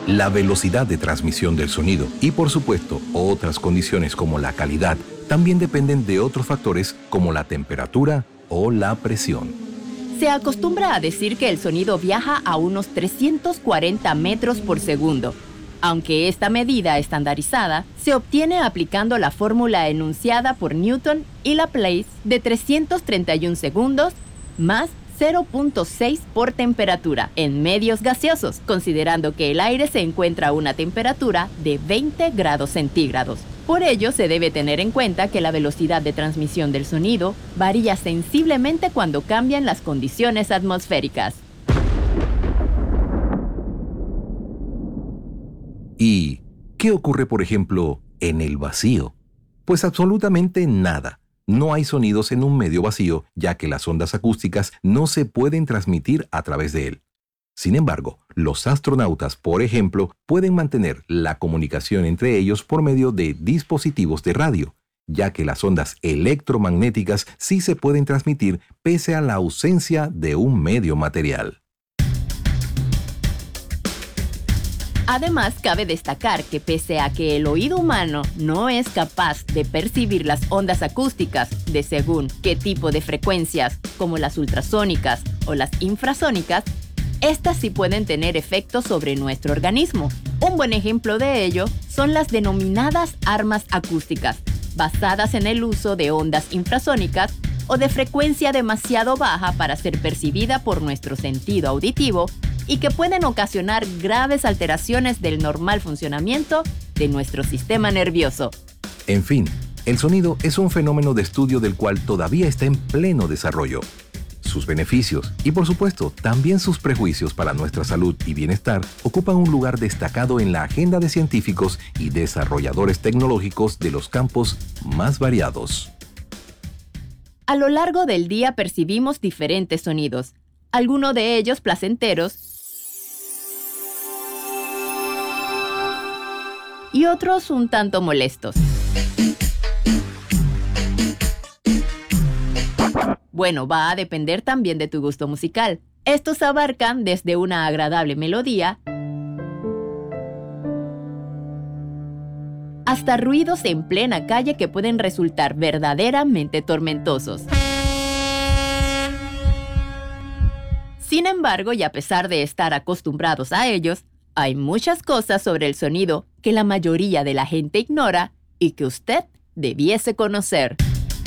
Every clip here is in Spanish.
la velocidad de transmisión del sonido y, por supuesto, otras condiciones como la calidad también dependen de otros factores como la temperatura o la presión. Se acostumbra a decir que el sonido viaja a unos 340 metros por segundo. Aunque esta medida estandarizada se obtiene aplicando la fórmula enunciada por Newton y Laplace de 331 segundos más 0.6 por temperatura en medios gaseosos, considerando que el aire se encuentra a una temperatura de 20 grados centígrados. Por ello, se debe tener en cuenta que la velocidad de transmisión del sonido varía sensiblemente cuando cambian las condiciones atmosféricas. ¿Y qué ocurre, por ejemplo, en el vacío? Pues absolutamente nada. No hay sonidos en un medio vacío, ya que las ondas acústicas no se pueden transmitir a través de él. Sin embargo, los astronautas, por ejemplo, pueden mantener la comunicación entre ellos por medio de dispositivos de radio, ya que las ondas electromagnéticas sí se pueden transmitir pese a la ausencia de un medio material. Además, cabe destacar que pese a que el oído humano no es capaz de percibir las ondas acústicas de según qué tipo de frecuencias, como las ultrasónicas o las infrasónicas, estas sí pueden tener efectos sobre nuestro organismo. Un buen ejemplo de ello son las denominadas armas acústicas, basadas en el uso de ondas infrasónicas o de frecuencia demasiado baja para ser percibida por nuestro sentido auditivo y que pueden ocasionar graves alteraciones del normal funcionamiento de nuestro sistema nervioso. En fin, el sonido es un fenómeno de estudio del cual todavía está en pleno desarrollo. Sus beneficios y, por supuesto, también sus prejuicios para nuestra salud y bienestar ocupan un lugar destacado en la agenda de científicos y desarrolladores tecnológicos de los campos más variados. A lo largo del día percibimos diferentes sonidos, algunos de ellos placenteros y otros un tanto molestos. Bueno, va a depender también de tu gusto musical. Estos abarcan desde una agradable melodía hasta ruidos en plena calle que pueden resultar verdaderamente tormentosos. Sin embargo, y a pesar de estar acostumbrados a ellos, hay muchas cosas sobre el sonido que la mayoría de la gente ignora y que usted debiese conocer.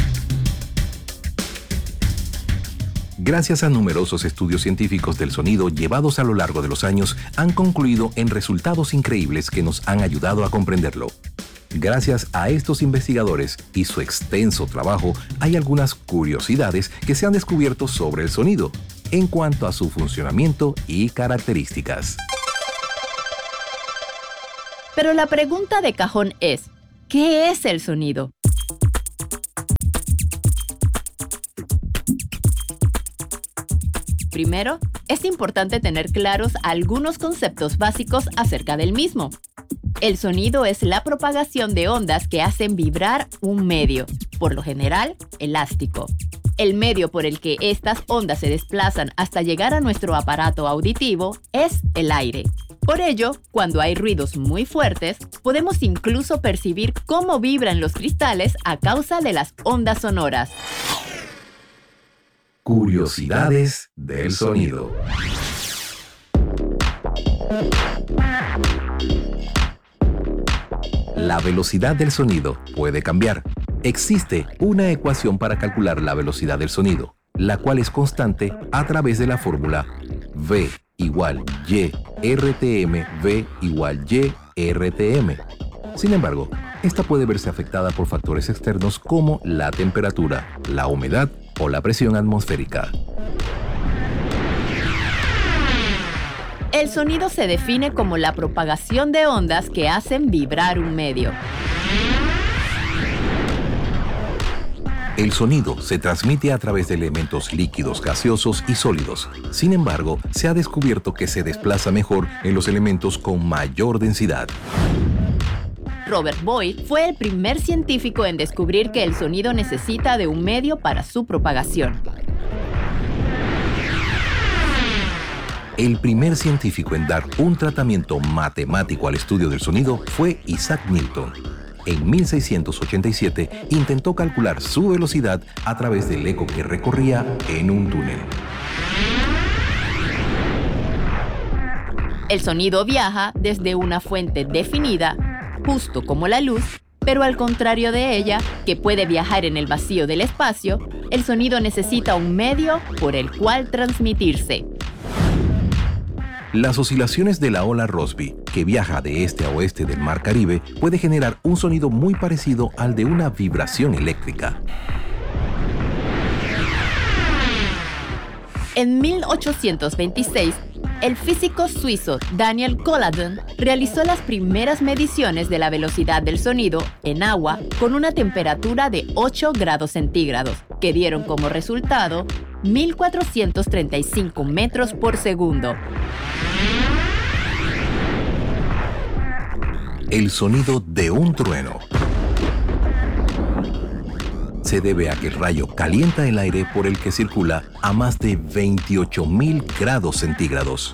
Gracias a numerosos estudios científicos del sonido llevados a lo largo de los años, han concluido en resultados increíbles que nos han ayudado a comprenderlo. Gracias a estos investigadores y su extenso trabajo, hay algunas curiosidades que se han descubierto sobre el sonido, en cuanto a su funcionamiento y características. Pero la pregunta de cajón es, ¿qué es el sonido? Primero, es importante tener claros algunos conceptos básicos acerca del mismo. El sonido es la propagación de ondas que hacen vibrar un medio, por lo general, elástico. El medio por el que estas ondas se desplazan hasta llegar a nuestro aparato auditivo es el aire. Por ello, cuando hay ruidos muy fuertes, podemos incluso percibir cómo vibran los cristales a causa de las ondas sonoras. Curiosidades del sonido. La velocidad del sonido puede cambiar. Existe una ecuación para calcular la velocidad del sonido, la cual es constante a través de la fórmula V igual Y RTM V igual Y RTM. Sin embargo, esta puede verse afectada por factores externos como la temperatura, la humedad o la presión atmosférica. El sonido se define como la propagación de ondas que hacen vibrar un medio. El sonido se transmite a través de elementos líquidos, gaseosos y sólidos. Sin embargo, se ha descubierto que se desplaza mejor en los elementos con mayor densidad. Robert Boyle fue el primer científico en descubrir que el sonido necesita de un medio para su propagación. El primer científico en dar un tratamiento matemático al estudio del sonido fue Isaac Newton. En 1687 intentó calcular su velocidad a través del eco que recorría en un túnel. El sonido viaja desde una fuente definida, justo como la luz, pero al contrario de ella, que puede viajar en el vacío del espacio, el sonido necesita un medio por el cual transmitirse. Las oscilaciones de la ola Rossby, que viaja de este a oeste del Mar Caribe, puede generar un sonido muy parecido al de una vibración eléctrica. En 1826, el físico suizo Daniel Colladon realizó las primeras mediciones de la velocidad del sonido en agua con una temperatura de 8 grados centígrados, que dieron como resultado 1.435 metros por segundo. El sonido de un trueno se debe a que el rayo calienta el aire por el que circula a más de 28.000 grados centígrados.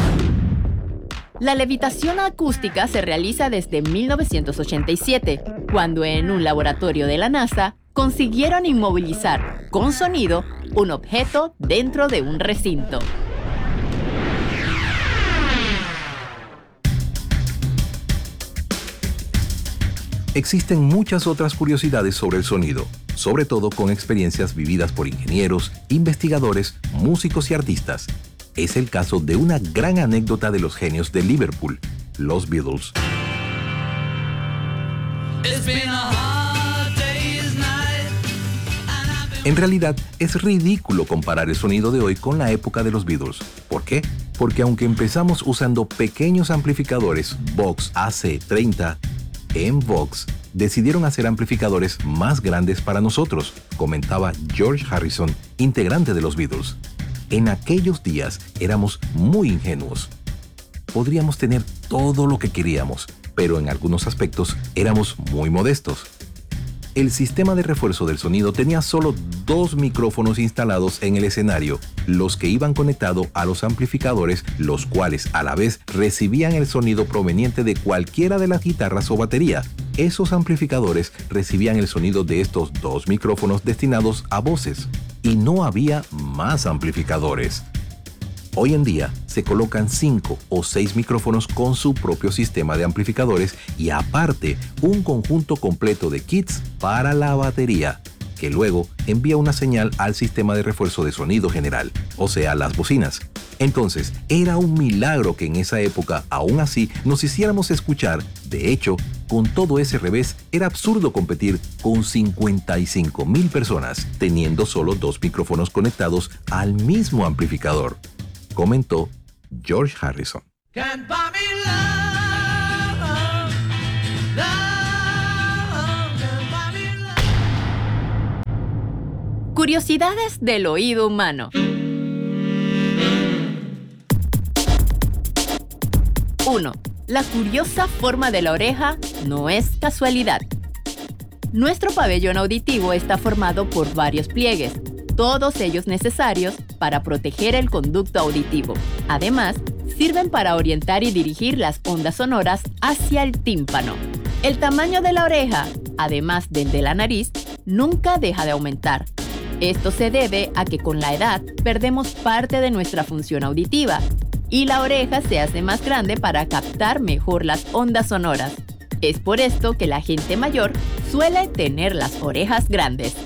La levitación acústica se realiza desde 1987, cuando en un laboratorio de la NASA consiguieron inmovilizar con sonido un objeto dentro de un recinto. Existen muchas otras curiosidades sobre el sonido, sobre todo con experiencias vividas por ingenieros, investigadores, músicos y artistas. Es el caso de una gran anécdota de los genios de Liverpool, los Beatles. En realidad, es ridículo comparar el sonido de hoy con la época de los Beatles. ¿Por qué? Porque aunque empezamos usando pequeños amplificadores Vox AC30, en Vox decidieron hacer amplificadores más grandes para nosotros, comentaba George Harrison, integrante de los Beatles. En aquellos días éramos muy ingenuos. Podríamos tener todo lo que queríamos, pero en algunos aspectos éramos muy modestos. El sistema de refuerzo del sonido tenía solo 2 micrófonos instalados en el escenario, los que iban conectados a los amplificadores, los cuales a la vez recibían el sonido proveniente de cualquiera de las guitarras o batería. Esos amplificadores recibían el sonido de estos 2 micrófonos destinados a voces, y no había más amplificadores. Hoy en día se colocan 5 o 6 micrófonos con su propio sistema de amplificadores y aparte un conjunto completo de kits para la batería, que luego envía una señal al sistema de refuerzo de sonido general, o sea, las bocinas. Entonces, era un milagro que en esa época, aún así, nos hiciéramos escuchar. De hecho, con todo ese revés, era absurdo competir con 55.000 personas, teniendo solo 2 micrófonos conectados al mismo amplificador, comentó George Harrison. Curiosidades del oído humano. 1. La curiosa forma de la oreja no es casualidad. Nuestro pabellón auditivo está formado por varios pliegues, todos ellos necesarios para proteger el conducto auditivo. Además, sirven para orientar y dirigir las ondas sonoras hacia el tímpano. El tamaño de la oreja, además del de la nariz, nunca deja de aumentar. Esto se debe a que con la edad perdemos parte de nuestra función auditiva y la oreja se hace más grande para captar mejor las ondas sonoras. Es por esto que la gente mayor suele tener las orejas grandes.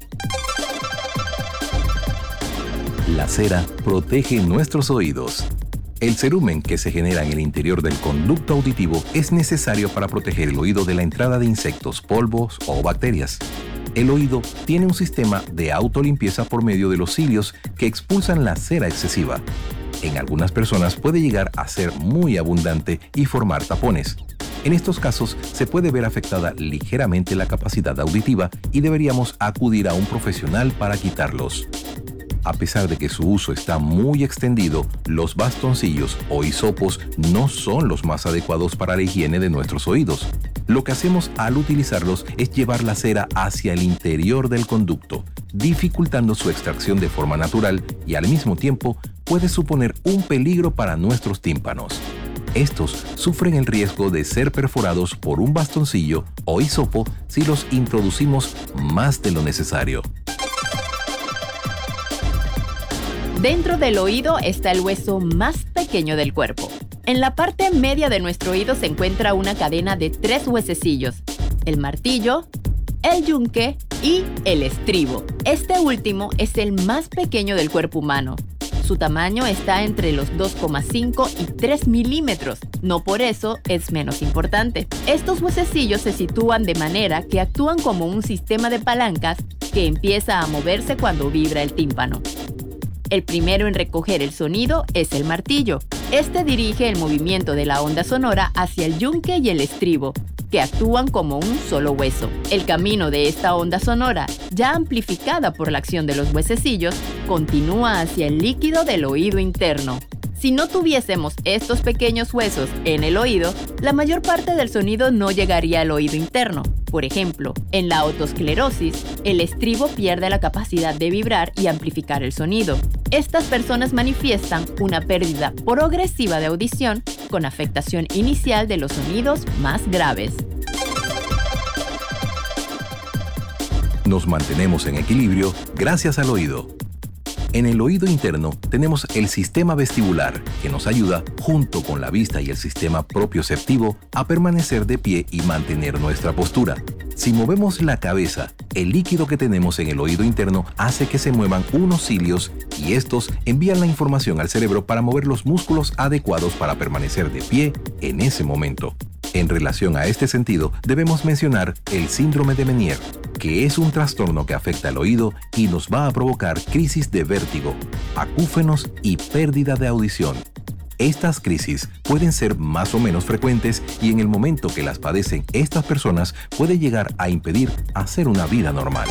La cera protege nuestros oídos. El cerumen que se genera en el interior del conducto auditivo es necesario para proteger el oído de la entrada de insectos, polvos o bacterias. El oído tiene un sistema de autolimpieza por medio de los cilios que expulsan la cera excesiva. En algunas personas puede llegar a ser muy abundante y formar tapones. En estos casos se puede ver afectada ligeramente la capacidad auditiva y deberíamos acudir a un profesional para quitarlos. A pesar de que su uso está muy extendido, los bastoncillos o hisopos no son los más adecuados para la higiene de nuestros oídos. Lo que hacemos al utilizarlos es llevar la cera hacia el interior del conducto, dificultando su extracción de forma natural y al mismo tiempo puede suponer un peligro para nuestros tímpanos. Estos sufren el riesgo de ser perforados por un bastoncillo o hisopo si los introducimos más de lo necesario. Dentro del oído está el hueso más pequeño del cuerpo. En la parte media de nuestro oído se encuentra una cadena de 3 huesecillos: el martillo, el yunque y el estribo. Este último es el más pequeño del cuerpo humano. Su tamaño está entre los 2,5 y 3 milímetros. No por eso es menos importante. Estos huesecillos se sitúan de manera que actúan como un sistema de palancas que empieza a moverse cuando vibra el tímpano. El primero en recoger el sonido es el martillo. Este dirige el movimiento de la onda sonora hacia el yunque y el estribo, que actúan como un solo hueso. El camino de esta onda sonora, ya amplificada por la acción de los huesecillos, continúa hacia el líquido del oído interno. Si no tuviésemos estos pequeños huesos en el oído, la mayor parte del sonido no llegaría al oído interno. Por ejemplo, en la otosclerosis, el estribo pierde la capacidad de vibrar y amplificar el sonido. Estas personas manifiestan una pérdida progresiva de audición con afectación inicial de los sonidos más graves. Nos mantenemos en equilibrio gracias al oído. En el oído interno tenemos el sistema vestibular, que nos ayuda, junto con la vista y el sistema propioceptivo, a permanecer de pie y mantener nuestra postura. Si movemos la cabeza, el líquido que tenemos en el oído interno hace que se muevan unos cilios y estos envían la información al cerebro para mover los músculos adecuados para permanecer de pie en ese momento. En relación a este sentido, debemos mencionar el síndrome de Meniere, que es un trastorno que afecta al oído y nos va a provocar crisis de vértigo, acúfenos y pérdida de audición. Estas crisis pueden ser más o menos frecuentes y en el momento que las padecen estas personas puede llegar a impedir hacer una vida normal.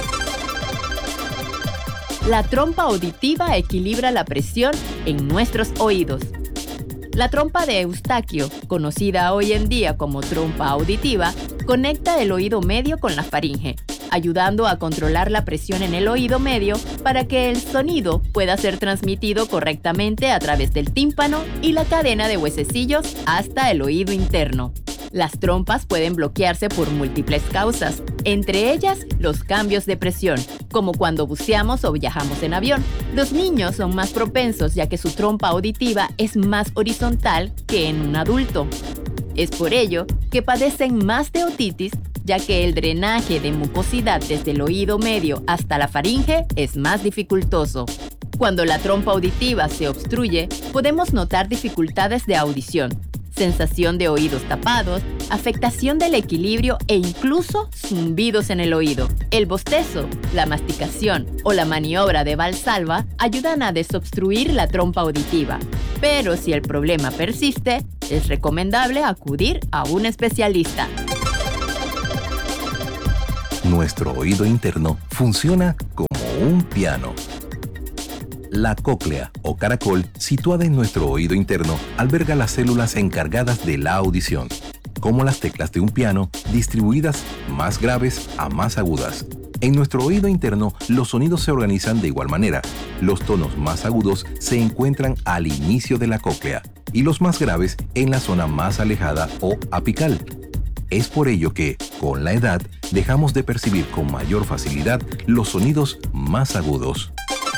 La trompa auditiva equilibra la presión en nuestros oídos. La trompa de Eustaquio, conocida hoy en día como trompa auditiva, conecta el oído medio con la faringe, ayudando a controlar la presión en el oído medio para que el sonido pueda ser transmitido correctamente a través del tímpano y la cadena de huesecillos hasta el oído interno. Las trompas pueden bloquearse por múltiples causas, entre ellas los cambios de presión, como cuando buceamos o viajamos en avión. Los niños son más propensos ya que su trompa auditiva es más horizontal que en un adulto. Es por ello que padecen más de otitis, ya que el drenaje de mucosidad desde el oído medio hasta la faringe es más dificultoso. Cuando la trompa auditiva se obstruye, podemos notar dificultades de audición, sensación de oídos tapados, afectación del equilibrio e incluso zumbidos en el oído. El bostezo, la masticación o la maniobra de Valsalva ayudan a desobstruir la trompa auditiva. Pero si el problema persiste, es recomendable acudir a un especialista. Nuestro oído interno funciona como un piano. La cóclea o caracol, situada en nuestro oído interno, alberga las células encargadas de la audición, como las teclas de un piano, distribuidas más graves a más agudas. En nuestro oído interno, los sonidos se organizan de igual manera. Los tonos más agudos se encuentran al inicio de la cóclea y los más graves en la zona más alejada o apical. Es por ello que, con la edad, dejamos de percibir con mayor facilidad los sonidos más agudos.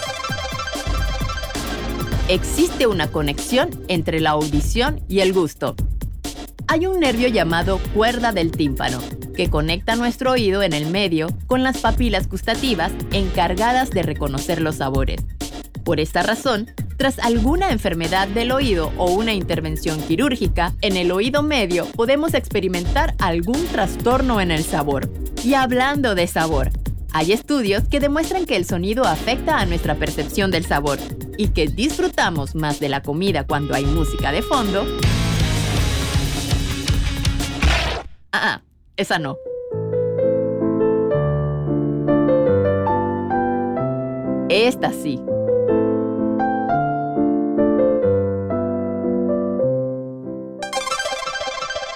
Existe una conexión entre la audición y el gusto. Hay un nervio llamado cuerda del tímpano, que conecta nuestro oído en el medio con las papilas gustativas encargadas de reconocer los sabores. Por esta razón, tras alguna enfermedad del oído o una intervención quirúrgica, en el oído medio podemos experimentar algún trastorno en el sabor. Y hablando de sabor, hay estudios que demuestran que el sonido afecta a nuestra percepción del sabor y que disfrutamos más de la comida cuando hay música de fondo. Esa no. Esta sí.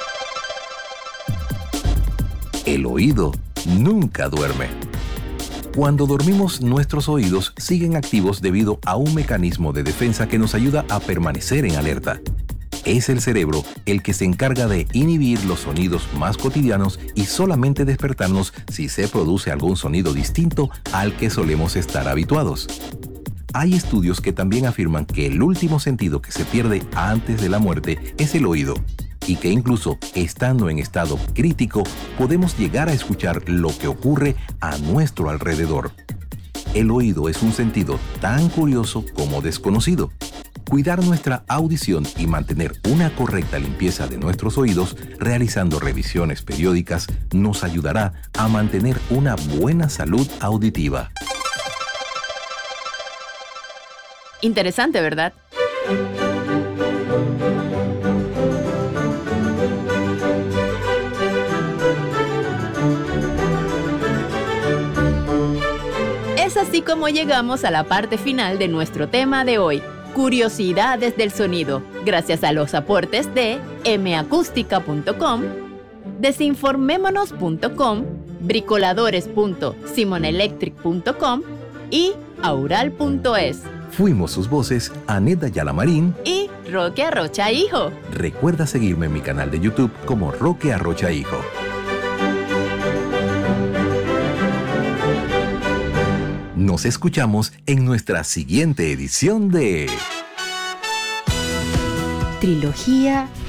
El oído nunca duerme. Cuando dormimos, nuestros oídos siguen activos debido a un mecanismo de defensa que nos ayuda a permanecer en alerta. Es el cerebro el que se encarga de inhibir los sonidos más cotidianos y solamente despertarnos si se produce algún sonido distinto al que solemos estar habituados. Hay estudios que también afirman que el último sentido que se pierde antes de la muerte es el oído, y que incluso estando en estado crítico podemos llegar a escuchar lo que ocurre a nuestro alrededor. El oído es un sentido tan curioso como desconocido. Cuidar nuestra audición y mantener una correcta limpieza de nuestros oídos realizando revisiones periódicas nos ayudará a mantener una buena salud auditiva. Interesante, ¿verdad? Es así como llegamos a la parte final de nuestro tema de hoy, curiosidades del sonido, gracias a los aportes de macústica.com, desinformémonos.com, bricoladores.simonelectric.com y aural.es. Fuimos sus voces, Aneta Yalamarín y Roque Arrocha Hijo. Recuerda seguirme en mi canal de YouTube como Roque Arrocha Hijo. Nos escuchamos en nuestra siguiente edición de Trilogía